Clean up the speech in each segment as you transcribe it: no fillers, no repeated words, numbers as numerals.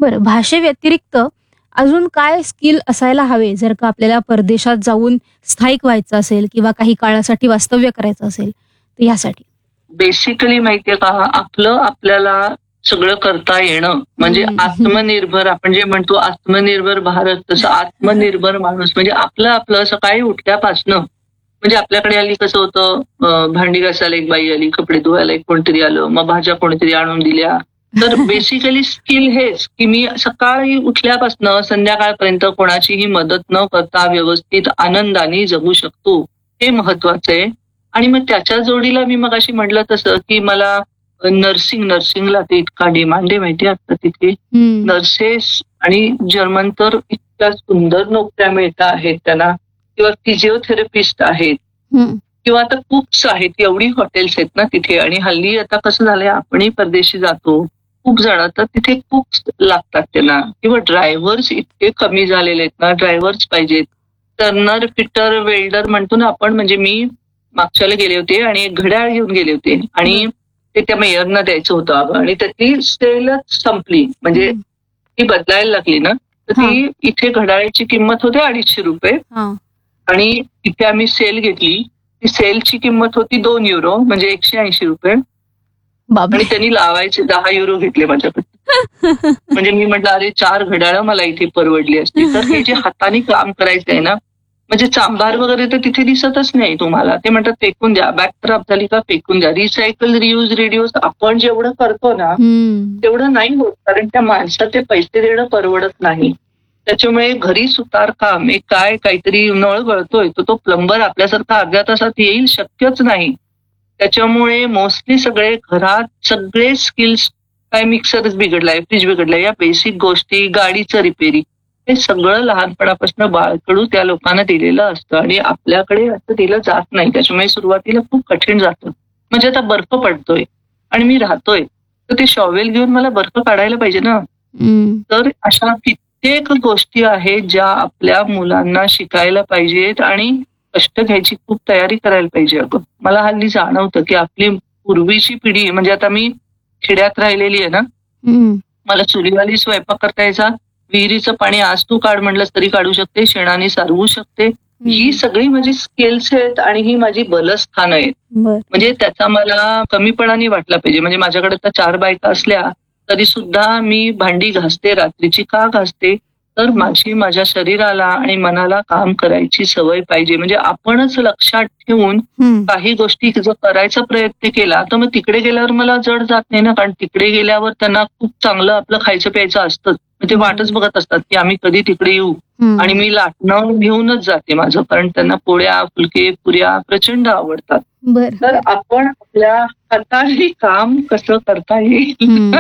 बरं, भाषेव्यतिरिक्त अजून काय स्किल असायला हवे जर का आपल्याला परदेशात जाऊन स्थायिक व्हायचं असेल किंवा काही काळासाठी वास्तव्य करायचं असेल तर यासाठी? बेसिकली माहितीये का, आपलं आपल्याला सगळं करता येणं म्हणजे आत्मनिर्भर. आपण जे म्हणतो आत्मनिर्भर भारत, तसं आत्मनिर्भर माणूस म्हणजे आपलं सकाळी उठल्यापासनं. म्हणजे आपल्याकडे आली कसं होतं, भांडी घासायला एक बाई आली, कपडे धुवायला एक कोणतरी आलं, मग भाज्या कोणतरी आणून दिल्या. तर बेसिकली स्किल हेच की मी सकाळी उठल्यापासनं संध्याकाळपर्यंत कोणाचीही मदत न करता व्यवस्थित आनंदाने जगू शकतो, हे महत्वाचं आहे. आणि मग त्याच्या जोडीला मी मगाशी म्हटलं तसं की मला नर्सिंगला ते इतका डिमांड आहे माहिती आता तिथे. नर्सेस आणि जर्मन तर इतक्या सुंदर नोकऱ्या मिळत आहेत त्यांना, किंवा फिजिओथेरपिस्ट आहेत, किंवा आता कुक्स आहेत. एवढी हॉटेल्स आहेत ना तिथे. आणि हल्ली आता कसं झालंय, आपणही परदेशी जातो, खूप जण तर तिथे कुक्स लागतात त्यांना, किंवा ड्रायव्हर्स इतके कमी झालेले आहेत ना, ड्रायव्हर्स पाहिजेत. टर्नर, फिटर, वेल्डर म्हणतो ना आपण. म्हणजे मी मागच्याला गेले होते आणि एक घड्याळ घेऊन गेले होते आणि ते त्या मेयरना द्यायचं होतं अगं, आणि त्याची सेलच संपली. म्हणजे ती बदलायला लागली ना, तर ती इथे घड्याळाची किंमत होते 250 रुपये आणि इथे आम्ही सेल घेतली. ती सेलची किंमत होती €2 म्हणजे 180 रुपये. आणि त्यांनी लावायचे 10 युरो घेतले माझ्याकडे. म्हणजे मी म्हटलं अरे 4 घड्याळं मला इथे परवडली असती. तर हे जे हाताने काम करायचं आहे ना, म्हणजे चांभार वगैरे तर तिथे दिसतच नाही तुम्हाला. ते म्हणतात फेकून द्या, बॅग खराब झाली का फेकून द्या. रिसायकल, रियूज, रिड्यूस आपण जेवढं करतो ना तेवढं नाही होत, कारण त्या माणसाचे पैसे देणं परवडत नाही. त्याच्यामुळे घरी सुतारकाम एक काहीतरी नळ गळतोय तर तो प्लंबर आपल्यासारखा अर्ध्या तासात येईल, शक्यच नाही. त्याच्यामुळे मोस्टली सगळे घरात सगळे स्किल्स, काय मिक्सरच बिघडलाय, फ्रीज बिघडलाय, या बेसिक गोष्टी, गाडीचं रिपेरिंग, हे सगळं लहानपणापासून बाळकडू त्या लोकांना दिलेलं असतं आणि आपल्याकडे असं दिलं जात नाही. त्याच्यामुळे सुरुवातीला खूप कठीण जातं. म्हणजे आता बर्फ पडतोय आणि मी राहतोय, तर ते शॉवेल घेऊन मला बर्फ काढायला पाहिजे ना. तर अशा कित्येक गोष्टी आहेत ज्या आपल्या मुलांना शिकायला पाहिजेत आणि कष्ट घ्यायची खूप तयारी करायला पाहिजे. अगं मला हल्ली जाणवतं की आपली पूर्वीची पिढी, म्हणजे आता मी खेड्यात राहिलेली आहे ना, मला चुलीवाली स्वयंपाक करता यायचा. विहिरीचं पाणी आज तू काढ म्हणलंस तरी काढू शकते, शेणाने सारवू शकते. ही सगळी माझी स्किल्स आहेत आणि ही माझी बलस्थानं आहेत. म्हणजे त्याचा मला कमीपणाने वाटला पाहिजे. म्हणजे माझ्याकडे आता 4 बायका असल्या तरी सुद्धा मी भांडी घासते, रात्रीची का घासते, तर माझ्या शरीराला आणि मनाला काम करायची सवय पाहिजे. म्हणजे आपणच लक्षात ठेवून काही गोष्टी जर करायचा प्रयत्न केला तर मग तिकडे गेल्यावर मला जड जात नाही ना, कारण तिकडे गेल्यावर त्यांना खूप चांगलं आपलं खायचं प्यायचं असतं. ते वाटच बघत असतात की आम्ही कधी तिकडे येऊ. आणि मी लाटणं घेऊनच जाते माझं, कारण त्यांना पोळ्या, फुलके, पुऱ्या प्रचंड आवडतात. तर आपण आपल्या हाताने काम कसं करता येईल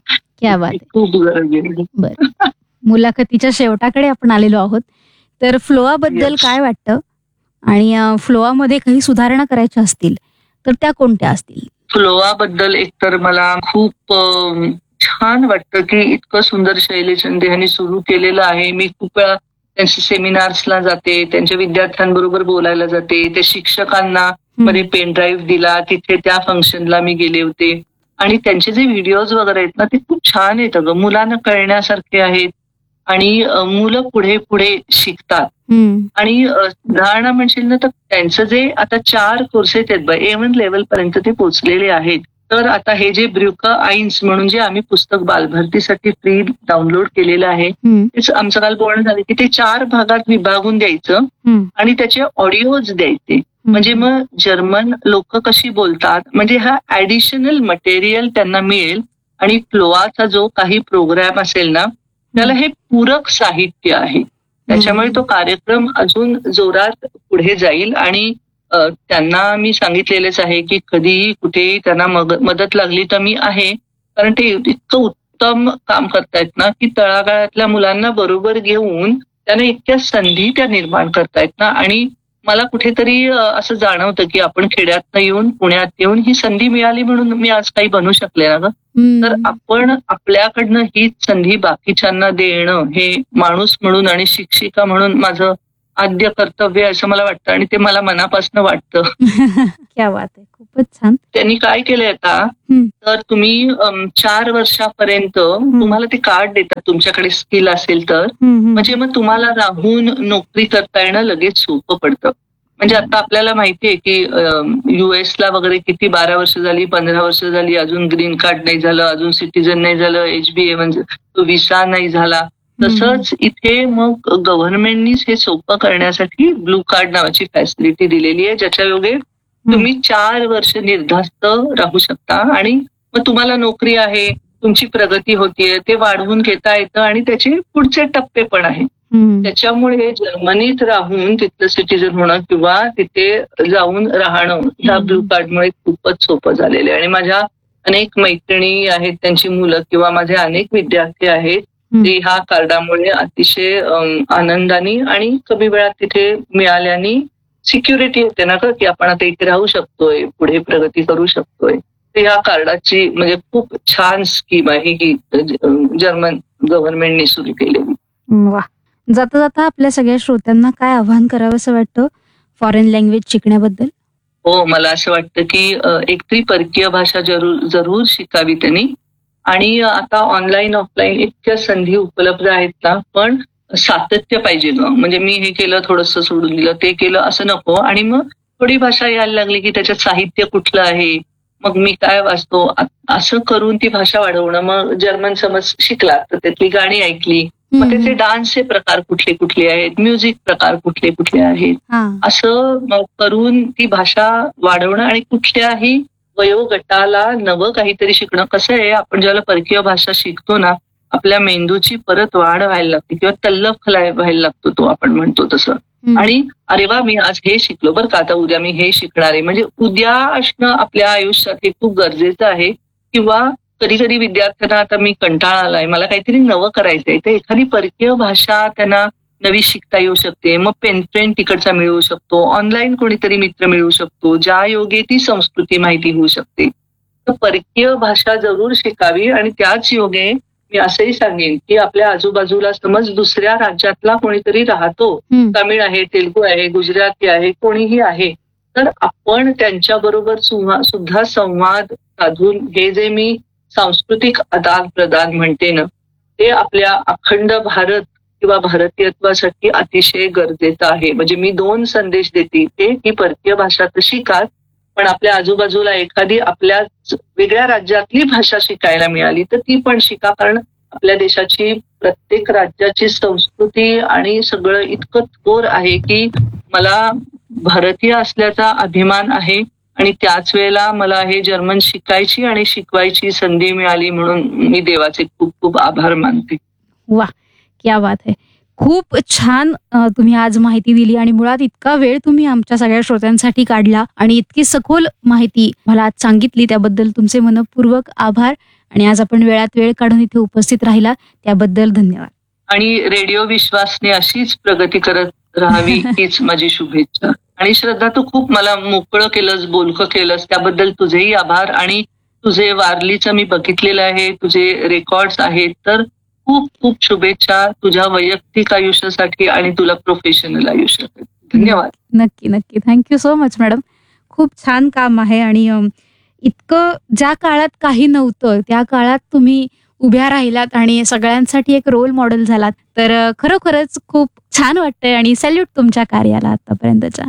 खूप गरज आहे. मुलाखतीच्या शेवटाकडे आपण आलेलो आहोत. तर फ्लोआबद्दल काय वाटतं आणि फ्लोआमध्ये काही सुधारणा करायच्या असतील तर त्या कोणत्या असतील? फ्लोआबद्दल एकतर मला खूप छान वाटतं की इतकं सुंदर शैलेश शिंदे यांनी सुरू केलेलं आहे. मी खूप वेळा त्यांच्या सेमिनार्सला जाते, त्यांच्या विद्यार्थ्यांबरोबर बोलायला जाते. त्या शिक्षकांना मध्ये पेन ड्राईव्ह दिला, तिथे त्या फंक्शनला मी गेले होते. आणि त्यांचे जे व्हिडिओज वगैरे आहेत ना ते खूप छान आहेत अगं, मुलांना कळण्यासारखे आहेत आणि मुलं पुढे पुढे शिकतात. आणि उदाहरणं म्हणशील ना तर त्यांचं जे आता 4 कोर्सेस आहेत बघ, A1 लेवल पर्यंत ते पोहोचलेले आहेत. तर आता हे जे ब्र्युका आईन्स म्हणून जे आम्ही पुस्तक बालभारतीसाठी फ्री डाउनलोड केलेलं आहे, तेच आमचं काल बोलणं झालं की ते 4 भागात विभागून द्यायचं आणि त्याचे ऑडिओज द्यायचे. म्हणजे मग जर्मन लोक कशी बोलतात, म्हणजे हा ऍडिशनल मटेरियल त्यांना मिळेल. आणि फ्लोआचा जो काही प्रोग्राम असेल ना त्याला हे पूरक साहित्य आहे. त्याच्यामुळे तो कार्यक्रम अजून जोरात पुढे जाईल. आणि त्यांना मी सांगितलेलंच आहे की कधीही कुठेही त्यांना मदत लागली तर मी आहे, कारण ते इतकं उत्तम काम करतायत ना की तळागाळातल्या मुलांना बरोबर घेऊन त्यांना इतक्या संधी त्या निर्माण करतायत ना. आणि मला कुठेतरी असं जाणवतं की आपण खेड्यातनं येऊन पुण्यात येऊन ही संधी मिळाली म्हणून मी आज काही बनू शकले ना ग. तर आपण आपल्याकडनं ही संधी बाकीच्यांना देणं हे माणूस म्हणून आणि शिक्षिका म्हणून माझं आद्य कर्तव्य आहे असं मला वाटतं आणि ते मला मनापासून वाटतं. क्या बात आहे. खूपच छान. त्यांनी काय केलंय आता, हं, तर तुम्ही 4 वर्षापर्यंत तुम्हाला ते कार्ड देतात तुमच्याकडे स्किल असेल तर. हं, हं. म्हणजे मग तुम्हाला राहून नोकरी करता येणं लगेच सोपं पडतं. म्हणजे आता आपल्याला माहितीये की US ला वगैरे किती 12 वर्ष झाली, 15 वर्ष झाली, अजून ग्रीन कार्ड नाही झालं, अजून सिटीझन नाही झालं, HBA म्हणजे तो विसा नाही झाला. तसंच इथे मग गव्हर्नमेंटनीच हे सोपं करण्यासाठी ब्लू कार्ड नावाची फॅसिलिटी दिलेली आहे, ज्याच्या योगे तुम्ही 4 वर्ष निर्धास्त राहू शकता आणि मग तुम्हाला नोकरी आहे, तुमची प्रगती होतीये, ते वाढवून घेता येतं आणि त्याचे पुढचे टप्पे पण आहेत. त्याच्यामुळे जर्मनीत राहून तिथलं सिटीझन होणं किंवा तिथे जाऊन राहणं ह्या ब्लू कार्डमुळे खूपच सोपं झालेलं आहे. आणि माझ्या अनेक मैत्रिणी आहेत, त्यांची मुलं किंवा माझे अनेक विद्यार्थी आहेत, ते ह्या कार्डामुळे अतिशय आनंदाने आणि कमी वेळात तिथे मिळाल्याने सिक्युरिटी येते ना की आपण आता इथे राहू शकतोय, पुढे प्रगती करू शकतोय. तर ह्या कार्डाची म्हणजे खूप छान स्कीम आहे ही जर्मन गव्हर्नमेंटने सुरू केलेली. वा. जाता जाता आपल्या सगळ्या श्रोत्यांना काय आवाहन करावं असं वाटतं फॉरेन लँग्वेज शिकण्याबद्दल? हो, मला असं वाटतं की एकतरी परकीय भाषा जरूर शिकावी त्यांनी. आणि आता ऑनलाईन ऑफलाईन इतक्या संधी उपलब्ध आहेत ना, पण सातत्य पाहिजे ग. म्हणजे मी हे केलं थोडंसं सोडून दिलं, ते केलं असं नको. आणि मग थोडी भाषा यायला लागली की त्याच्यात साहित्य कुठलं आहे, मग मी काय वाचतो, असं करून ती भाषा वाढवणं. मग जर्मन समज शिकला तर त्यातली गाणी ऐकली, मग त्याचे डान्सचे प्रकार कुठले कुठले आहेत, म्युझिक प्रकार कुठले कुठले आहेत, असं करून ती भाषा वाढवणं. आणि कुठल्याही वयोगटाला नवं काहीतरी शिकणं. कसं आहे, आपण ज्याला परकीय भाषा शिकतो ना, आपल्या मेंदूची परत वाढ व्हायला लागते किंवा तल्लफ व्हायला लागतो तो, आपण म्हणतो तसं. आणि अरे वा, मी आज हे शिकलो बरं का, आता उद्या मी हे शिकणार आहे. म्हणजे उद्या असणं आपल्या आयुष्यात हे खूप गरजेचं आहे. किंवा कधी कधी विद्यार्थ्यांना आता मी कंटाळा आलाय, मला काहीतरी नवं करायचंय, तर एखादी परकीय भाषा त्यांना नवी शिकता येऊ शकते. मग पेन तिकडचा मिळवू शकतो, ऑनलाईन कोणीतरी मित्र मिळवू शकतो, ज्या योगे ती संस्कृती माहिती होऊ शकते. तर परकीय भाषा जरूर शिकावी. आणि त्याच योगे मी असंही सांगेन की आपल्या आजूबाजूला समज दुसऱ्या राज्यातला कोणीतरी राहतो, तमिळ आहे, तेलुगू आहे, गुजराती आहे, कोणीही आहे, तर आपण त्यांच्याबरोबर सुद्धा संवाद साधून हे जे मी सांस्कृतिक आदान प्रदान म्हणते ना, ते आपल्या अखंड भारत किंवा भारतीयत्वासाठी अतिशय गरजेचं आहे. म्हणजे मी 2 संदेश देते, ते की परकीय भाषा तर शिकाल, पण आपल्या आजूबाजूला एखादी आपल्या वेगळ्या राज्यातली भाषा शिकायला मिळाली तर ती पण शिका. कारण आपल्या देशाची प्रत्येक राज्याची संस्कृती आणि सगळं इतकं थोर आहे की मला भारतीय असल्याचा अभिमान आहे. आणि त्याच वेळेला मला हे जर्मन शिकायची आणि शिकवायची संधी मिळाली म्हणून मी देवाचे खूप खूप आभार मानते. वा, क्या बात आहे. खूप छान तुम्ही आज माहिती दिली आणि मुळात इतका वेळ तुम्ही आमच्या सगळ्या श्रोत्यांसाठी काढला आणि इतकी सखोल माहिती मला आज सांगितली, त्याबद्दल तुमचे मनपूर्वक आभार. आणि आज आपण वेळात वेळ काढून इथे उपस्थित राहिला त्याबद्दल धन्यवाद. आणि रेडिओ विश्वासने अशीच प्रगती करत राहावी हीच माझी शुभेच्छा. आणि श्रद्धा, तू खूप मला मोकळं केलंस, बोलकं केलंस, त्याबद्दल तुझेही आभार. आणि तुझे वारलीचं मी बघितलेलं आहे, तुझे रेकॉर्ड्स आहेत, तर खूप खूप शुभेच्छा तुझ्या वैयक्तिक आयुष्यासाठी आणि तुला प्रोफेशनल आयुष्यासाठी. धन्यवाद. नक्की नक्की. Thank you so much madam. खूप छान काम आहे आणि इतकं ज्या काळात काही नव्हतं त्या काळात तुम्ही उभ्या राहिलात आणि सगळ्यांसाठी एक रोल मॉडेल झालात, तर खरोखरच खूप छान वाटतंय आणि सॅल्यूट तुमच्या कार्याला आतापर्यंतच्या.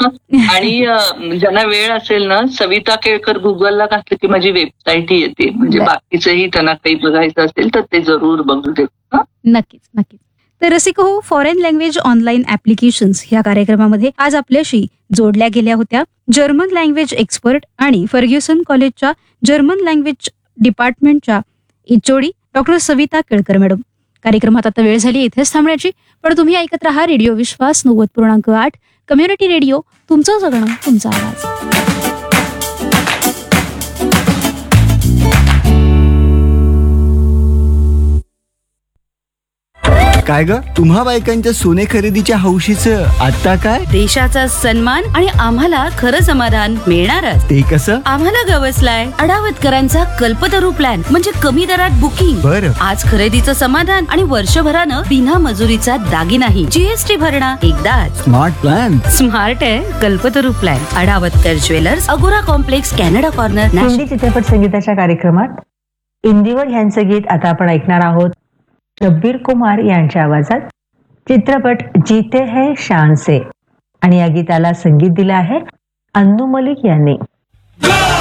आणि ज्यांना वेळ असेल ना, सविता केळकर गुगलला घातलं की माझी वेबसाईटही येते. म्हणजे बाकीचंही त्यांना काही बघायचं असेल तर ते जरूर बघू दे. नक्कीच नक्कीच. तर रसिको हो, फॉरेन लँग्वेज ऑनलाईन ऍप्लिकेशन्स या कार्यक्रमामध्ये आज आपल्याशी जोडल्या गेल्या होत्या जर्मन लँग्वेज एक्सपर्ट आणि फर्ग्युसन कॉलेजच्या German language डिपार्टमेंटच्या इचोडी doctor Savita Kelkar madam. कार्यक्रमात आता वेळ झाली इथेच थांबण्याची, पण तुम्ही ऐकत राहा रेडिओ विश्वास 90.8 कम्युनिटी रेडिओ, तुमचं जगणं तुमचा आवाज. काय ग, तुम्हा बायकांच्या सोने खरेदीच्या हौशीचं आता काय? देशाचा सन्मान आणि आम्हाला खरं समाधान मिळणारच. ते कसं? आम्हाला गवसलाय अडावतकरांचा कल्पतरू प्लॅन, म्हणजे कमी दरात बुकिंग. बरं. आज खरेदीचं समाधान आणि वर्षभरानं बिना मजुरीचा दागिनाही. जीएसटी भरणा एकदाच. Smart plan. स्मार्ट आहे कल्पतरू प्लॅन. अडावतकर ज्वेलर्स, अगोरा कॉम्प्लेक्स, कॅनडा कॉर्नर. हिंदी चित्रपट संगीताच्या कार्यक्रमात इंदिवर यांचं गीत आता आपण ऐकणार आहोत शब्बीर कुमार यांच्या आवाजात. चित्रपट जीते हैं शान से, आणि या गीताला संगीत दिलं आहे अन्नू मलिक यांनी.